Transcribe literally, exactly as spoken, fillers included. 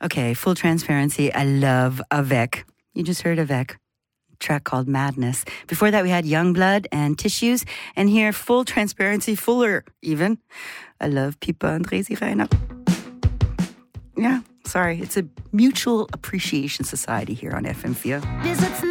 Okay, full transparency. I love Avec. You just heard Avec. Track called Madness. Before that, we had Youngblood and Tissues. And here, full transparency, fuller even. I love Pippa and Rezi Reiner. Yeah, sorry. It's a mutual appreciation society here on F M four.